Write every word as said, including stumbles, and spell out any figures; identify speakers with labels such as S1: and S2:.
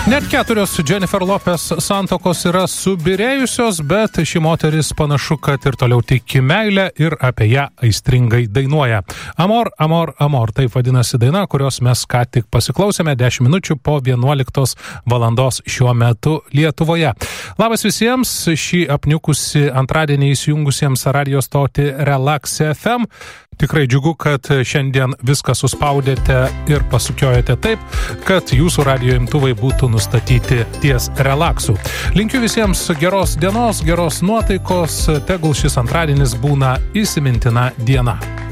S1: Net keturios Jennifer Lopez santokos yra subirėjusios, bet ši moteris panašu, kad ir toliau tiki meilę ir apie ją aistringai dainuoja. Amor, amor, amor. Taip vadinasi daina, kurios mes ką tik pasiklausėme dešimt minučių po vienuoliktos valandos šiuo metu Lietuvoje. Labas visiems, šį apniukusi antradienį įsijungusiems radio stoti Relax F M. Tikrai džiugu, kad šiandien viską suspaudėte ir pasukiojate taip, kad jūsų radio imtuvai būtų nustatyti ties relaksų. Linkiu visiems geros dienos, geros nuotaikos, tegul šis antradienis būna įsimintina diena.